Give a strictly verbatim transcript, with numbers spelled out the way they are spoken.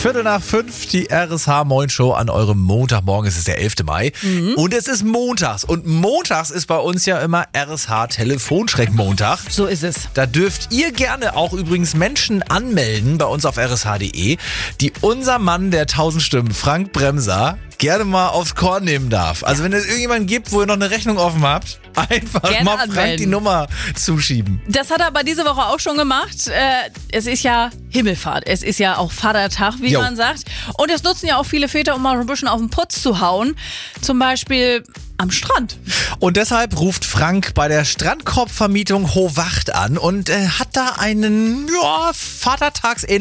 Viertel nach fünf, die R S H Moin Show an eurem Montagmorgen. Es ist der elfte Mai mhm. und es ist montags. Und montags ist bei uns ja immer R S H Telefonschreck-Montag. So ist es. Da dürft ihr gerne auch übrigens Menschen anmelden bei uns auf r s h punkt d e, die unser Mann der tausend Stimmen, Frank Bremser, gerne mal aufs Korn nehmen darf. Also wenn es irgendjemanden gibt, wo ihr noch eine Rechnung offen habt, einfach gerne mal Frank anmelden. Die Nummer zuschieben. Das hat er aber diese Woche auch schon gemacht. Äh, es ist ja Himmelfahrt. Es ist ja auch Vatertag, wie jo. man sagt. Und es nutzen ja auch viele Väter, um mal ein bisschen auf den Putz zu hauen. Zum Beispiel am Strand. Und deshalb ruft Frank bei der Strandkorbvermietung Hohwacht an und äh, hat da einen ja, Vatertagsähnlichen